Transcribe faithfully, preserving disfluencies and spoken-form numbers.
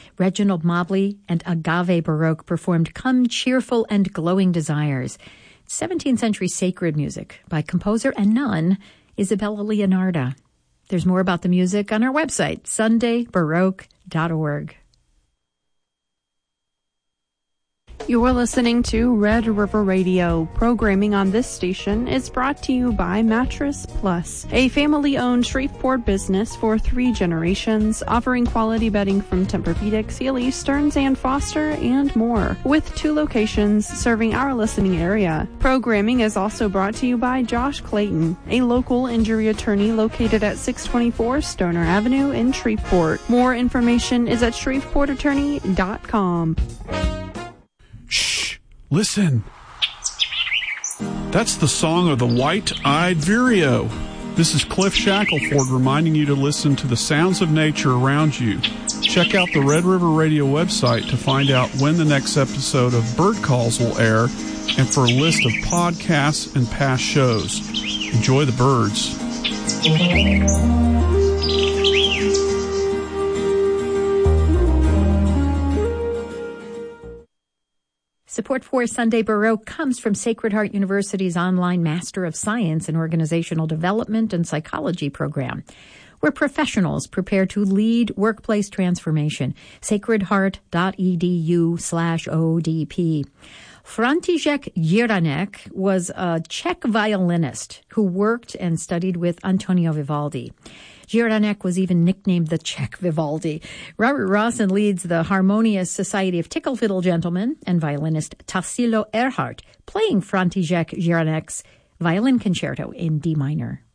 Reginald Mobley and Agave Baroque performed Come Cheerful and Glowing Desires. seventeenth century sacred music by composer and nun Isabella Leonarda. There's more about the music on our website, sunday baroque dot org. You're listening to Red River Radio. Programming on this station is brought to you by Mattress Plus, a family-owned Shreveport business for three generations, offering quality bedding from Tempur-Pedic, Sealy, Stearns and Foster, and more, with two locations serving our listening area. Programming is also brought to you by Josh Clayton, a local injury attorney located at six twenty-four Stoner Avenue in Shreveport. More information is at shreveport attorney dot com. Shh! Listen. That's the song of the White-Eyed Vireo. This is Cliff Shackelford reminding you to listen to the sounds of nature around you. Check out the Red River Radio website to find out when the next episode of Bird Calls will air and for a list of podcasts and past shows. Enjoy the birds. Support for Sunday Baroque comes from Sacred Heart University's online Master of Science in Organizational Development and Psychology program, where professionals prepare to lead workplace transformation. sacredheart.edu slash ODP. František Jiranek was a Czech violinist who worked and studied with Antonio Vivaldi. Jiranek was even nicknamed the Czech Vivaldi. Robert Rawson leads the Harmonious Society of Tickle Fiddle Gentlemen and violinist Tassilo Erhardt, playing František Jiranek's violin concerto in D minor.